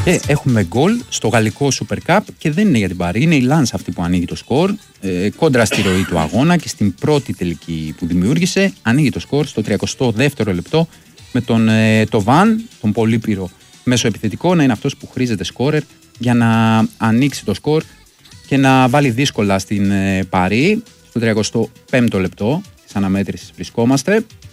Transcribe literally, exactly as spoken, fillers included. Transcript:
Και έχουμε γκολ στο γαλλικό Super Cup και δεν είναι για την Παρί, είναι η Lens αυτή που ανοίγει το σκορ. Ε, κόντρα στη ροή του αγώνα και στην πρώτη τελική που δημιούργησε, ανοίγει το σκορ στο τριακοστό δεύτερο λεπτό με τον ε, το Βαν, τον πολύπυρο μέσο επιθετικό, να είναι αυτός που χρήζεται σκόρερ για να ανοίξει το σκορ και να βάλει δύσκολα στην ε, Παρί. Στο τριακοστό πέμπτο λεπτό της αναμέτρησης βρισκόμαστε.